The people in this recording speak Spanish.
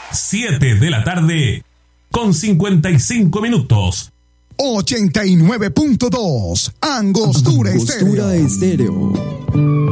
7 de la tarde, con 55 minutos. 89.2 Angostura Estéreo.